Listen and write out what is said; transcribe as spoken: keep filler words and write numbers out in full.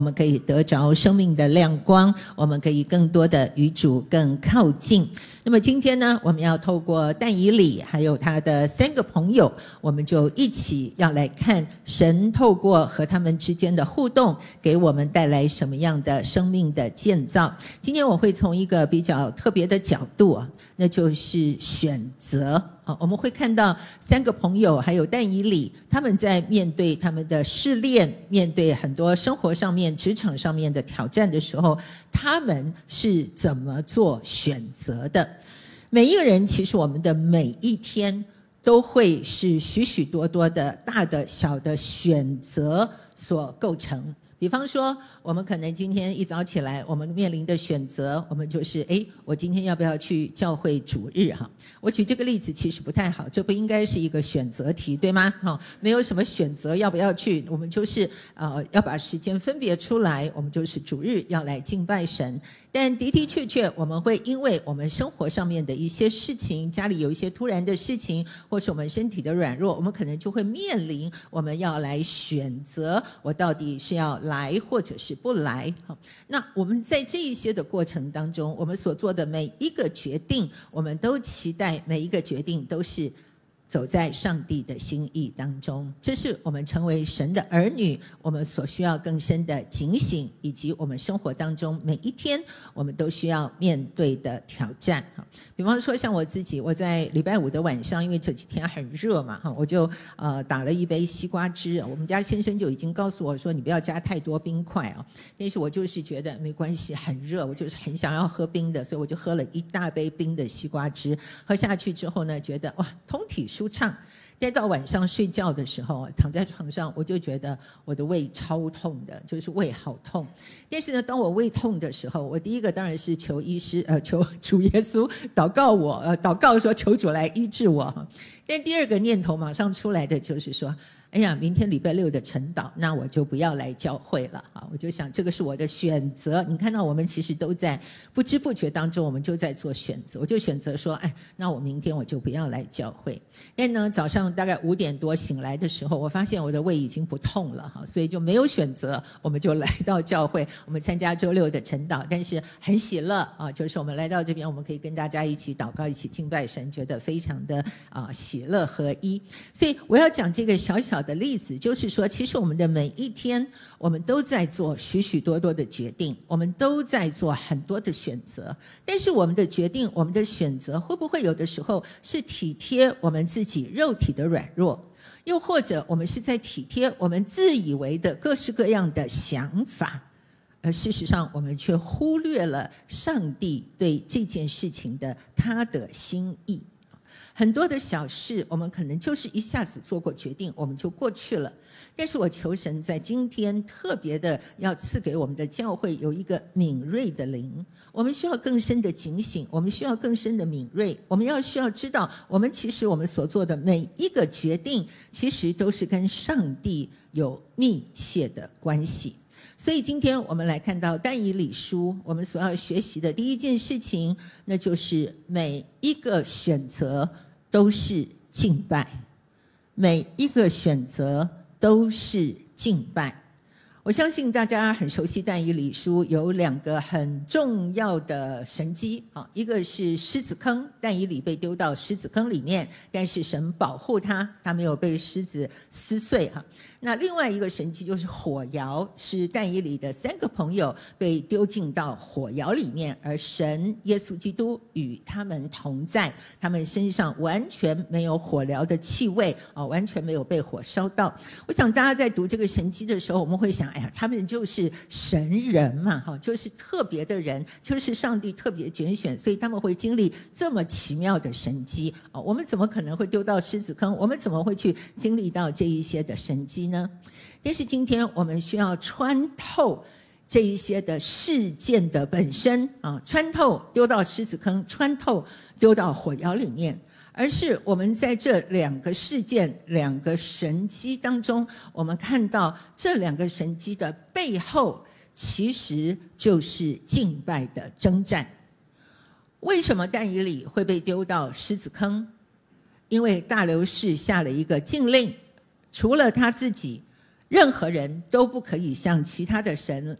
我们可以得着生命的亮光，我们可以更多的与主更靠近。那么今天呢，我们要透过但以理还有他的三个朋友，我们就一起要来看神透过和他们之间的互动，给我们带来什么样的生命的建造。今天我会从一个比较特别的角度啊，那就是选择。好，我们会看到三个朋友还有但以理，他们在面对他们的试炼，面对很多生活上面职场上面的挑战的时候，他们是怎么做选择的。每一个人其实我们的每一天都会是许许多多的大的小的选择所构成。比方说我们可能今天一早起来，我们面临的选择，我们就是诶，我今天要不要去教会主日哈？我举这个例子其实不太好，这不应该是一个选择题，对吗？哈，没有什么选择要不要去，我们就是呃要把时间分别出来，我们就是主日要来敬拜神。但的的确确我们会因为我们生活上面的一些事情，家里有一些突然的事情，或是我们身体的软弱，我们可能就会面临我们要来选择，我到底是要来或者是不来。那我们在这一些的过程当中，我们所做的每一个决定，我们都期待每一个决定都是走在上帝的心意当中。这是我们成为神的儿女，我们所需要更深的警醒，以及我们生活当中每一天我们都需要面对的挑战。比方说像我自己，我在礼拜五的晚上，因为这几天很热嘛，我就呃打了一杯西瓜汁。我们家先生就已经告诉我说，你不要加太多冰块啊。但是我就是觉得没关系，很热，我就是很想要喝冰的，所以我就喝了一大杯冰的西瓜汁。喝下去之后呢，觉得哇，通体舒畅。但到晚上睡觉的时候，躺在床上，我就觉得我的胃超痛的，就是胃好痛。但是呢，当我胃痛的时候，我第一个当然是求医师，呃，求主耶稣祷告我，呃，祷告说求主来医治我。但第二个念头马上出来的就是说，哎呀，明天礼拜六的晨祷，那我就不要来教会了啊！我就想，这个是我的选择。你看到我们其实都在不知不觉当中，我们就在做选择。我就选择说，哎，那我明天我就不要来教会。因为呢，早上大概五点多醒来的时候，我发现我的胃已经不痛了哈，所以就没有选择，我们就来到教会，我们参加周六的晨祷。但是很喜乐啊，就是我们来到这边，我们可以跟大家一起祷告，一起敬拜神，觉得非常的啊喜乐合一。所以我要讲这个小小的例子，就是说其实我们的每一天我们都在做许许多多的决定，我们都在做很多的选择。但是我们的决定，我们的选择会不会有的时候是体贴我们自己肉体的软弱，又或者我们是在体贴我们自以为的各式各样的想法，而事实上我们却忽略了上帝对这件事情的他的心意。很多的小事我们可能就是一下子做过决定，我们就过去了。但是我求神在今天特别的要赐给我们的教会有一个敏锐的灵，我们需要更深的警醒，我们需要更深的敏锐，我们要需要知道，我们其实我们所做的每一个决定其实都是跟上帝有密切的关系。所以今天我们来看到但以理书，我们所要学习的第一件事情，那就是每一个选择都是敬拜，每一个选择都是敬拜。我相信大家很熟悉但以理书有两个很重要的神迹，一个是狮子坑，但以理被丢到狮子坑里面，但是神保护他，他没有被狮子撕碎。那另外一个神迹就是火窑，是但以理的三个朋友被丢进到火窑里面，而神耶稣基督与他们同在，他们身上完全没有火燎的气味，完全没有被火烧到。我想大家在读这个神迹的时候，我们会想，哎呀，他们就是神人嘛，就是特别的人，就是上帝特别拣选，所以他们会经历这么奇妙的神迹。我们怎么可能会丢到狮子坑？我们怎么会去经历到这一些的神迹呢？但是今天我们需要穿透这一些的事件的本身啊，穿透丢到狮子坑，穿透丢到火窑里面，而是我们在这两个事件、两个神迹当中，我们看到这两个神迹的背后，其实就是敬拜的征战。为什么但以理会被丢到狮子坑？因为大流士下了一个禁令，除了他自己， 任何人都不可以向其他的神